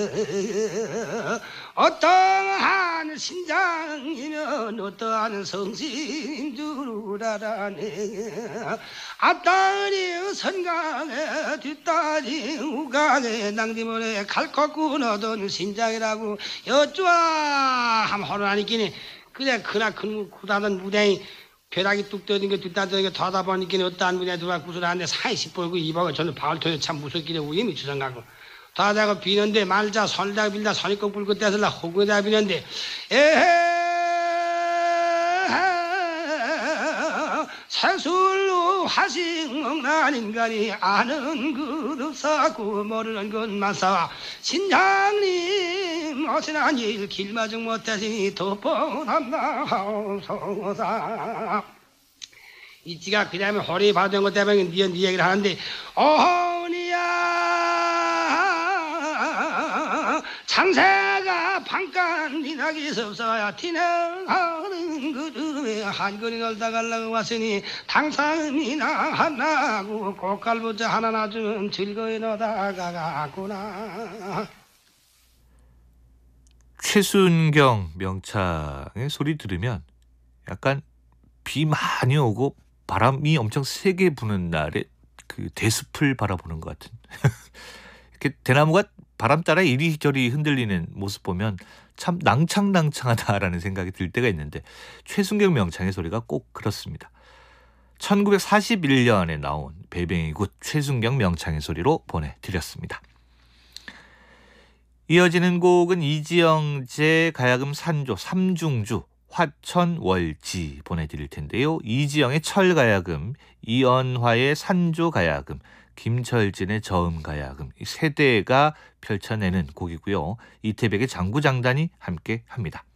어떠한 신장이면 어떠한 성신 줄 알아네. 앞다리 선강에 뒷다리 우강에 낭디모래 칼꺾고 너던 신장이라고 여쭈아 함 호론하니끼니 그래 그나 큰 구다던 무대이 벼락이 뚝 떠는 게 뒷다리게 더하다 보니까 어떠한 무대에 들어와 구슬하는데 사이씩 보이고 이박을 저는 바울토에 참 무섭기래 우임이 주성가고 더하다가 비는데 말자 설다 빌다 선이꼭 불고 떼설라 호구에다 비는데 에헤 세술로 하싱먹난 인간이 아는 것 없사고 모르는 것만 싸워 신장님 어찌난 일 길마중 못하시니 덮어놨나 하옵소서. 이지가 그 다음에 허리 받은 것 때문에 네 얘기를 하는데 어허니야 창세가 방간 니나기 섭서야 티나하는 그름에 한거리 놀다 갈라고 왔으니 당상이나 하나고 고칼부자 하나 놔주면 즐거이 놀다가 갔구나. 최순경 명창의 소리 들으면 약간 비 많이 오고 바람이 엄청 세게 부는 날에 그 대숲을 바라보는 것 같은 이렇게 대나무가 바람 따라 이리저리 흔들리는 모습 보면 참 낭창낭창하다라는 생각이 들 때가 있는데 최순경 명창의 소리가 꼭 그렇습니다. 1941년에 나온 배뱅이굿 최순경 명창의 소리로 보내드렸습니다. 이어지는 곡은 이지영제 가야금 산조 삼중주 화천월지 보내드릴 텐데요. 이지영의 철가야금, 이연화의 산조가야금, 김철진의 저음가야금 이 세 대가 펼쳐내는 곡이고요. 이태백의 장구장단이 함께 합니다.